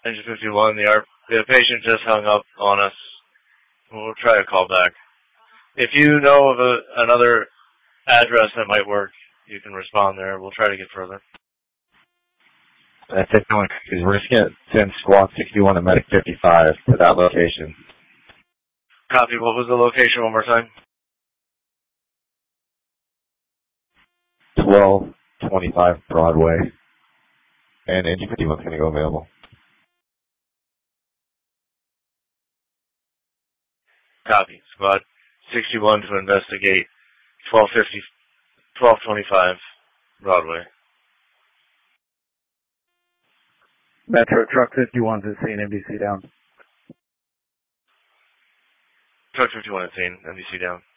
Engine 51, the patient just hung up on us. We'll try to call back. If you know of another address that might work, you can respond there. We'll try to get further. That's it. We're just going to send Squad 61 and Medic 55 to that location. Copy. What was the location one more time? 1225 Broadway. And Engine 51 is going to go available. Copy. Squad 61 to investigate 1225 Broadway. Metro Truck 51 to scene, NBC down. Truck 51 at scene, NBC down.